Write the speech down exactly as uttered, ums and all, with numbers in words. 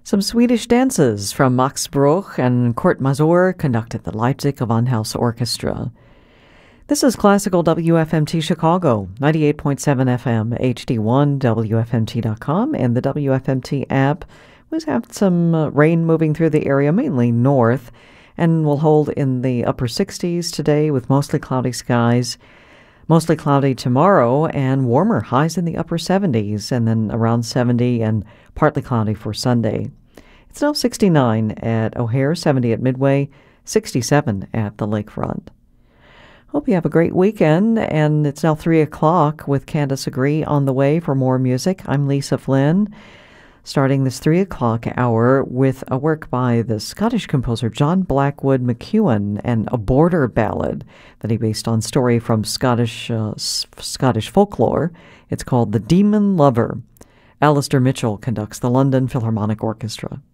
Some Swedish dances from Max Bruch and Kurt Mazur conducted the Leipzig Gewandhaus Orchestra. This is Classical W F M T Chicago, ninety-eight point seven F M, H D one, W F M T dot com, and the W F M T app. We've had some uh, rain moving through the area, mainly north, and will hold in the upper sixties today with mostly cloudy skies. Mostly cloudy tomorrow and warmer, highs in the upper seventies, and then around seventy and partly cloudy for Sunday. It's now sixty-nine at O'Hare, seventy at Midway, sixty-seven at the lakefront. Hope you have a great weekend, and it's now three o'clock with Candace Agree on the way for more music. I'm Lisa Flynn, starting this three o'clock hour with a work by the Scottish composer John Blackwood McEwen and a border ballad that he based on story from Scottish uh, s- Scottish folklore. It's called The Demon Lover. Alistair Mitchell conducts the London Philharmonic Orchestra.